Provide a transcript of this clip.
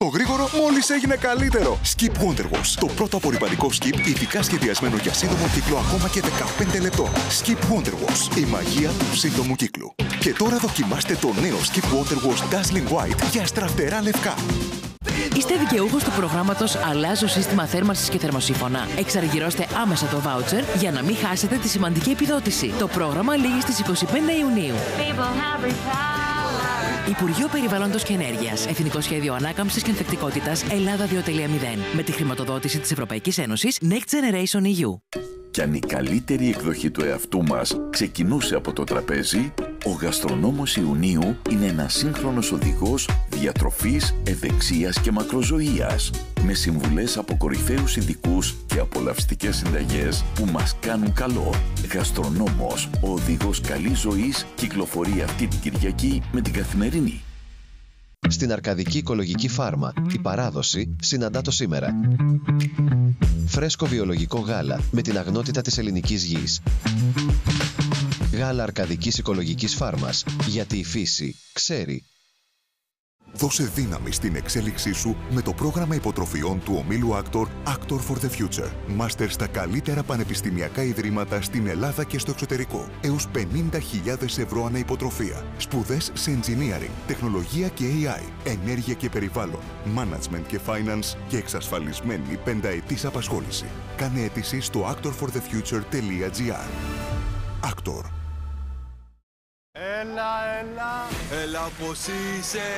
Το γρήγορο μόλις έγινε καλύτερο. Skip Wonder Wash. Το πρώτο απορρυπαντικό skip ειδικά σχεδιασμένο για σύντομο κύκλο ακόμα και 15 λεπτών. Skip Wonder Wash. Η μαγεία του σύντομου κύκλου. Και τώρα δοκιμάστε το νέο Skip Wonder Wash Dazzling White για στραφτερά λευκά. Είστε δικαιούχος του προγράμματος Αλλάζω σύστημα θέρμανσης και θερμοσύφωνα. Εξαργυρώστε άμεσα το βάουτσερ για να μην χάσετε τη σημαντική επιδότηση. Το πρόγραμμα λήγει στις 25 Ιουνίου. Υπουργείο Περιβάλλοντος και Ενέργειας. Εθνικό Σχέδιο Ανάκαμψης και Ανθεκτικότητας Ελλάδα 2.0. Με τη χρηματοδότηση της Ευρωπαϊκής Ένωσης Next Generation EU. Κι αν η καλύτερη εκδοχή του εαυτού μας ξεκινούσε από το τραπέζι, ο Γαστρονόμος Ιουνίου είναι ένας σύγχρονος οδηγός διατροφής, ευεξίας και μακροζωίας, με συμβουλές από κορυφαίους ειδικούς και απολαυστικές συνταγές που μας κάνουν καλό. Γαστρονόμος, ο οδηγός καλής ζωής, κυκλοφορεί αυτή την Κυριακή με την Καθημερινή. Στην Αρκαδική Οικολογική Φάρμα, η παράδοση συναντά το σήμερα. Φρέσκο βιολογικό γάλα με την αγνότητα της ελληνικής γης. Γάλα Αρκαδικής Οικολογικής Φάρμας, γιατί η φύση ξέρει. Δώσε δύναμη στην εξέλιξή σου με το πρόγραμμα υποτροφιών του ομίλου Actor for the Future. Μάστερ στα καλύτερα πανεπιστημιακά ιδρύματα στην Ελλάδα και στο εξωτερικό. Έως 50.000 ευρώ ανά υποτροφία. Σπουδές σε engineering, τεχνολογία και AI, ενέργεια και περιβάλλον, management και finance και εξασφαλισμένη πενταετής απασχόληση. Κάνε αίτηση στο actorforthefuture.gr. Actor. Έλα πως είσαι.